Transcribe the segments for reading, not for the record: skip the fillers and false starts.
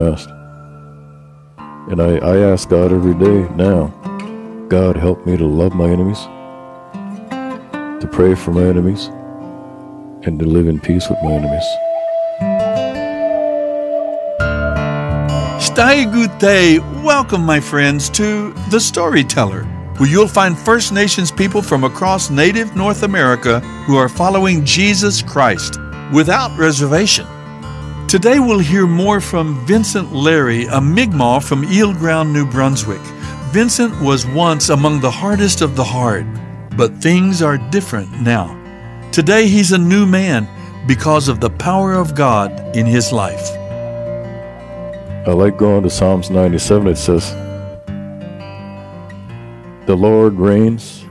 past. And I ask God every day now, God, help me to love my enemies, to pray for my enemies, and to live in peace with my enemies. Stai Gute, welcome my friends to The Storyteller, where you'll find First Nations people from across native North America who are following Jesus Christ without reservation. Today we'll hear more from Vincent Larry, a Mi'kmaq from Eel Ground, New Brunswick. Vincent was once among the hardest of the hard, but things are different now. Today he's a new man because of the power of God in his life. I like going to Psalms 97. It says, the Lord reigns.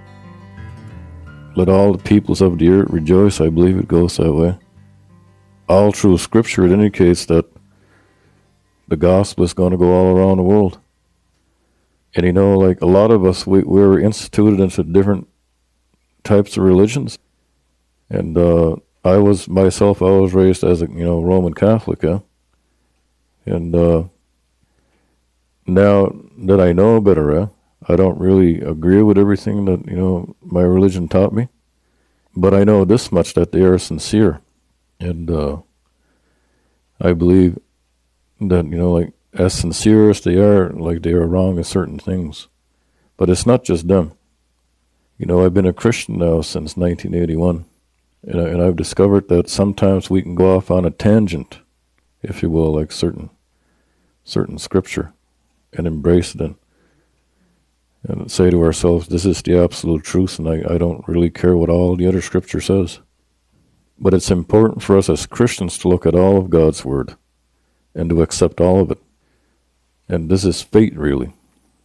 Let all the peoples of the earth rejoice. I believe it goes that way. All through Scripture, it indicates that the gospel is going to go all around the world. And you know, like a lot of us, we were instituted into different types of religions. And I was raised as a Roman Catholic, yeah. And now that I know better, I don't really agree with everything that my religion taught me, but I know this much, that they are sincere, and I believe that like as sincere as they are, like they are wrong in certain things, but it's not just them. I've been a Christian now since 1981, and I've discovered that sometimes we can go off on a tangent, if you will, like certain scripture, and embrace it and say to ourselves, this is the absolute truth, and I don't really care what all the other scripture says. But it's important for us as Christians to look at all of God's word and to accept all of it. And this is faith, really.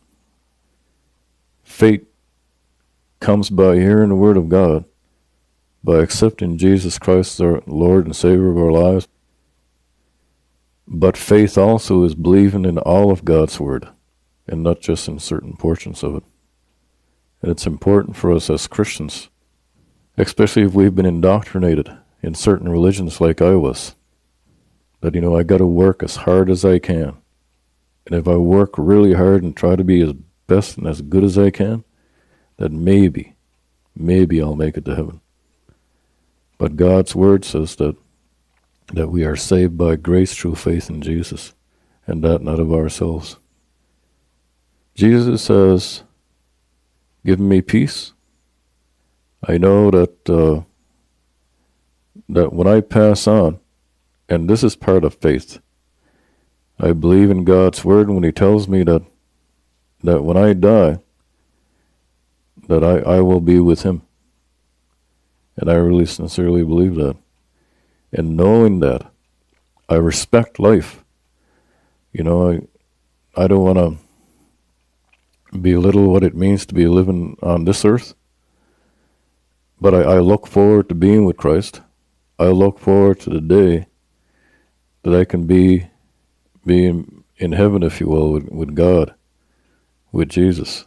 Faith comes by hearing the word of God, by accepting Jesus Christ, our Lord and Savior of our lives. But faith also is believing in all of God's word, and not just in certain portions of it. And it's important for us as Christians, especially if we've been indoctrinated in certain religions like I was, that I got to work as hard as I can. And if I work really hard and try to be as best and as good as I can, then maybe I'll make it to heaven. But God's word says that we are saved by grace through faith in Jesus, and that not of ourselves. Jesus says, give me peace. I know that when I pass on, and this is part of faith, I believe in God's word when he tells me that when I die, that I will be with him. And I really sincerely believe that. And knowing that, I respect life. I don't want to belittle what it means to be living on this earth, but I look forward to being with Christ. I look forward to the day that I can be in heaven, if you will, with God, with Jesus.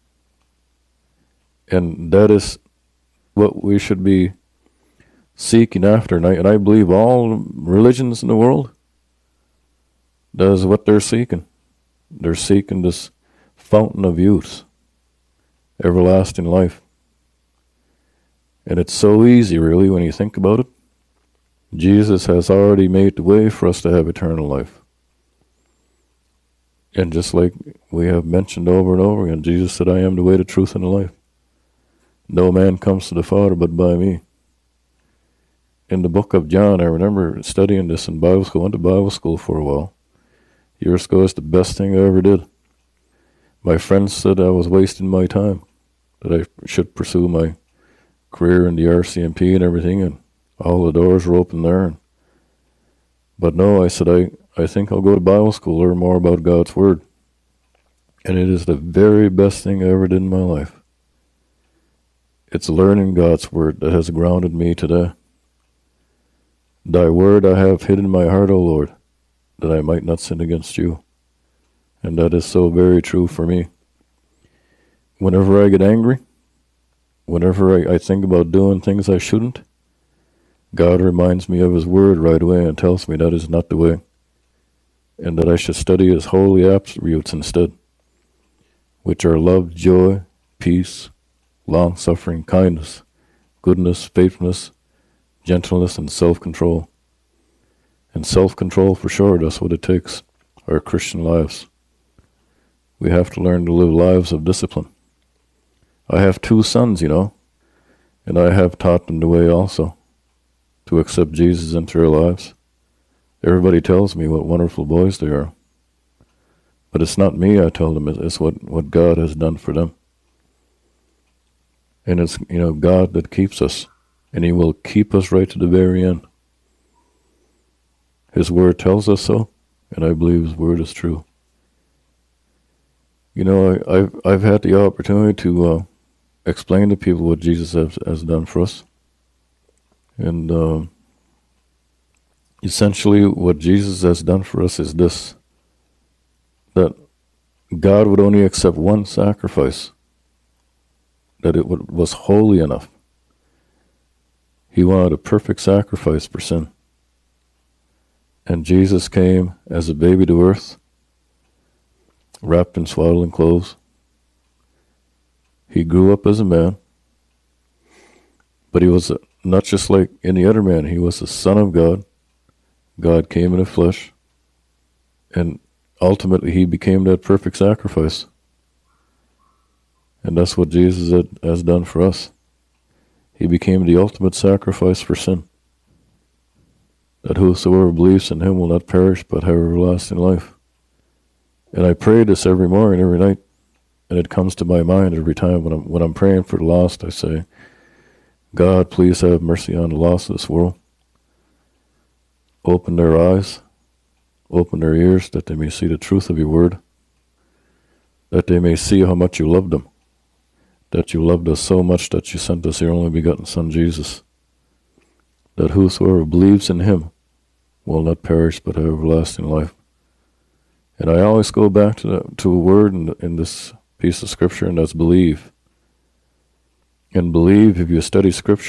And that is what we should be seeking after. And I believe all religions in the world, that is what they're seeking. They're seeking this fountain of youth, everlasting life. And it's so easy, really, when you think about it. Jesus has already made the way for us to have eternal life. And just like we have mentioned over and over again, Jesus said, I am the way, the truth, and the life. No man comes to the Father but by me. In the book of John, I remember studying this in Bible school. I went to Bible school for a while. Years ago, it's the best thing I ever did. My friends said I was wasting my time, that I should pursue my career in the RCMP and everything, and all the doors were open there. But no, I said, I think I'll go to Bible school, learn more about God's word. And it is the very best thing I ever did in my life. It's learning God's word that has grounded me today. Thy word I have hid in my heart, O Lord, that I might not sin against you. And that is so very true for me. Whenever I get angry, whenever I think about doing things I shouldn't, God reminds me of his word right away and tells me that is not the way. and that I should study his holy attributes instead, which are love, joy, peace, long-suffering, kindness, goodness, faithfulness, gentleness, and self-control. And self-control, for sure, that's what it takes, our Christian lives. We have to learn to live lives of discipline. I have 2 sons, and I have taught them the way also, to accept Jesus into their lives. Everybody tells me what wonderful boys they are. But it's not me, I tell them, it's what God has done for them. And it's, God that keeps us, and he will keep us right to the very end. His word tells us so, and I believe his word is true. I've had the opportunity to explain to people what Jesus has done for us. And essentially what Jesus has done for us is this, that God would only accept one sacrifice, that it was holy enough. He wanted a perfect sacrifice for sin. And Jesus came as a baby to earth, wrapped in swaddling clothes. He grew up as a man, but he was not just like any other man. He was the Son of God. God came in the flesh, and ultimately he became that perfect sacrifice. And that's what Jesus has done for us. He became the ultimate sacrifice for sin, that whosoever believes in him will not perish but have everlasting life. And I pray this every morning, every night, and it comes to my mind every time when I'm praying for the lost. I say, God, please have mercy on the lost of this world. Open their eyes, open their ears, that they may see the truth of your word, that they may see how much you loved them, that you loved us so much that you sent us your only begotten Son, Jesus, that whosoever believes in him will not perish but have everlasting life. And I always go back to a word in this piece of scripture, and that's believe. And believe, if you study scripture,